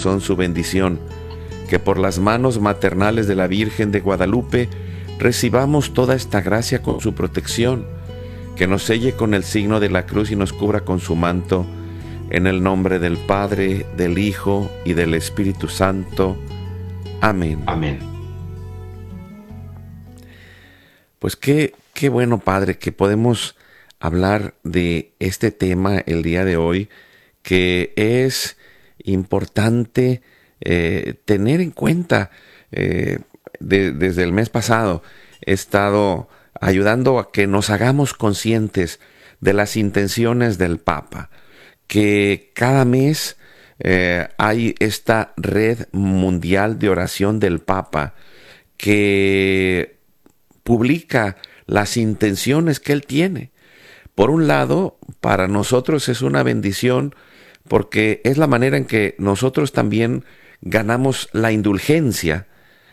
corazón su bendición, que por las manos maternales de la Virgen de Guadalupe recibamos toda esta gracia con su protección, que nos selle con el signo de la cruz y nos cubra con su manto, en el nombre del Padre, del Hijo y del Espíritu Santo. Amén. Amén. Pues qué bueno, Padre, que podemos hablar de este tema el día de hoy, que es importante tener en cuenta. Desde el mes pasado he estado ayudando a que nos hagamos conscientes de las intenciones del Papa, que cada mes hay esta red mundial de oración del Papa que publica las intenciones que él tiene. Por un lado, para nosotros es una bendición porque es la manera en que nosotros también ganamos la indulgencia,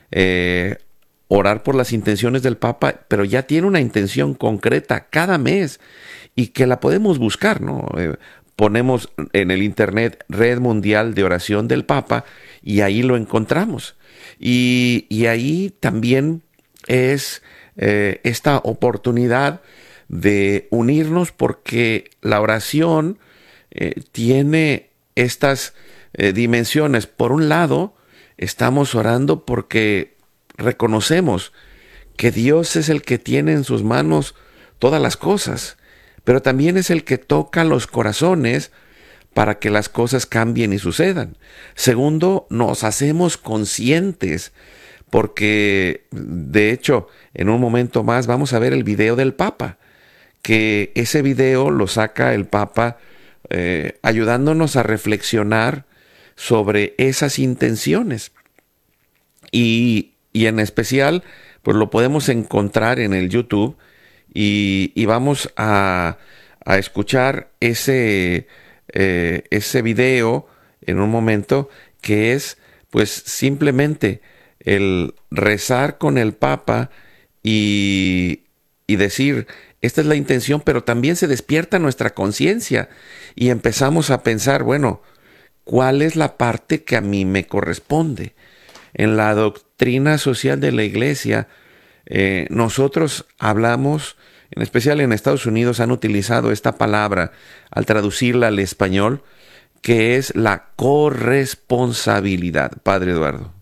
orar por las intenciones del Papa, pero ya tiene una intención concreta cada mes y que la podemos buscar, ¿no? Ponemos en el internet Red Mundial de Oración del Papa y ahí lo encontramos. Y ahí también es esta oportunidad de unirnos, porque la oración tiene estas dimensiones. Por un lado, estamos orando porque reconocemos que Dios es el que tiene en sus manos todas las cosas, pero también es el que toca los corazones para que las cosas cambien y sucedan. Segundo, nos hacemos conscientes, porque de hecho en un momento más vamos a ver el video del Papa, que ese video lo saca el Papa ayudándonos a reflexionar sobre esas intenciones. Y en especial, pues lo podemos encontrar en el YouTube y vamos a escuchar ese video en un momento, que es pues simplemente el rezar con el Papa y decir, esta es la intención, pero también se despierta nuestra conciencia y empezamos a pensar, bueno, ¿cuál es la parte que a mí me corresponde? En la doctrina social de la Iglesia, nosotros hablamos, en especial en Estados Unidos han utilizado esta palabra al traducirla al español, que es la corresponsabilidad. Padre Eduardo.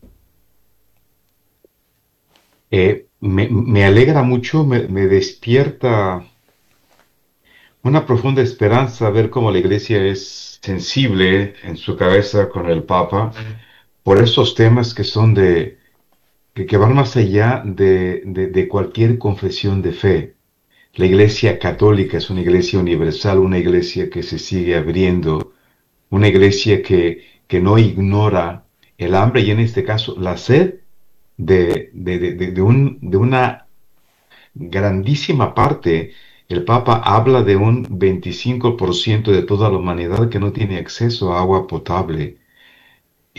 Me alegra mucho, me despierta una profunda esperanza ver cómo la Iglesia es sensible en su cabeza con el Papa por estos temas que son que van más allá de cualquier confesión de fe. La Iglesia católica es una Iglesia universal, una Iglesia que se sigue abriendo, una Iglesia que no ignora el hambre y, en este caso, la sed de una grandísima parte. El Papa habla de un 25% de toda la humanidad que no tiene acceso a agua potable.